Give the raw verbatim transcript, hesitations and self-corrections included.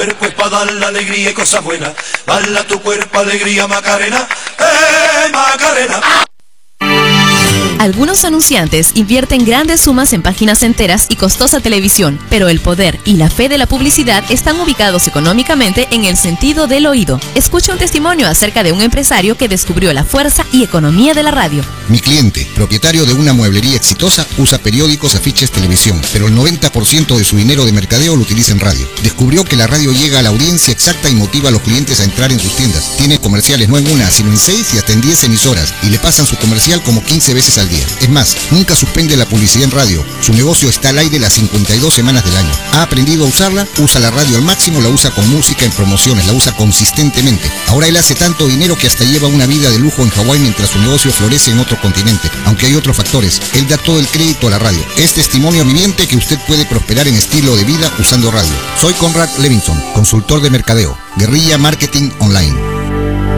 cuerpo es para dar la alegría y cosas buenas. Bala tu cuerpo, alegría, Macarena, eh, Macarena. Algunos anunciantes invierten grandes sumas en páginas enteras y costosa televisión, pero el poder y la fe de la publicidad están ubicados económicamente en el sentido del oído. Escucha un testimonio acerca de un empresario que descubrió la fuerza y economía de la radio. Mi cliente, propietario de una mueblería exitosa, usa periódicos, afiches, televisión, pero el noventa por ciento de su dinero de mercadeo lo utiliza en radio. Descubrió que la radio llega a la audiencia exacta y motiva a los clientes a entrar en sus tiendas. Tiene comerciales no en una, sino en seis y hasta en diez emisoras, y le pasan su comercial como quince veces al día. Es más, nunca suspende la publicidad en radio. Su negocio está al aire las cincuenta y dos semanas del año. Ha aprendido a usarla, usa la radio al máximo, la usa con música en promociones, la usa consistentemente. Ahora él hace tanto dinero que hasta lleva una vida de lujo en Hawái mientras su negocio florece en otro continente. Aunque hay otros factores, él da todo el crédito a la radio. Es testimonio viviente que usted puede prosperar en estilo de vida usando radio. Soy Conrad Levinson, consultor de mercadeo, Guerrilla Marketing Online.